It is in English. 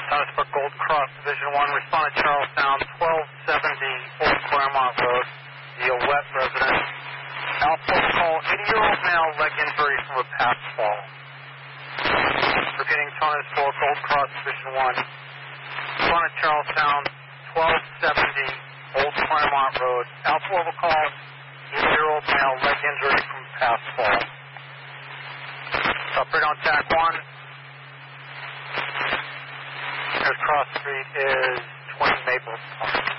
Thomas for Gold Cross, Division 1, respond to Charles Sound, 1270 Old Claremont Road, the wet residence. Alpha call, 80-year-old male, leg injury from a past fall. Repeating, Thomas for Gold Cross, Division 1, respond to Charles Sound, 1270 Old Claremont Road. Alpha will call, 80-year-old male, leg injury from past fall. Operate on TAC 1. Cross Street is 20 Maple Park.